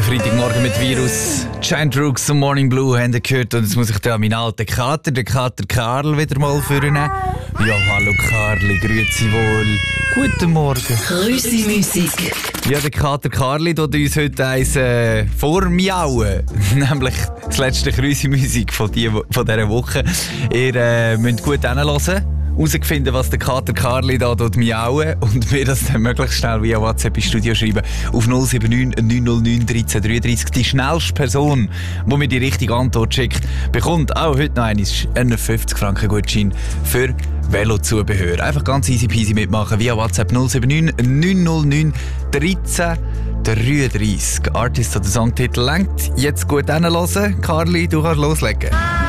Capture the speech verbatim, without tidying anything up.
Freitagmorgen mit Virus. Giant Rooks und Morning Blue haben ihr gehört. Und jetzt muss ich da meinen alten Kater, den Kater Karl, wieder mal vornehmen. Ja, hallo Karli, grüezi wohl. Guten Morgen. Grüßi Musik. Ja, der Kater Karli tut uns heute eins äh, vormiauen. Nämlich das letzte Grüßi-Musik von, die, von dieser Woche. Ihr äh, müsst gut hinhören. Herausfinden, was der Kater Karli da miauen und mir das dann möglichst schnell via WhatsApp ins Studio schreiben auf null sieben neun neun null neun eins drei drei drei. Die schnellste Person, die mir die richtige Antwort schickt, bekommt auch heute noch einen fünfzig Franken Gutschein für Velozubehör. Einfach ganz easy peasy mitmachen via WhatsApp null sieben neun neun null neun eins drei drei drei. Artist oder Songtitel lenkt. Jetzt gut hinhören. Karli, du kannst loslegen.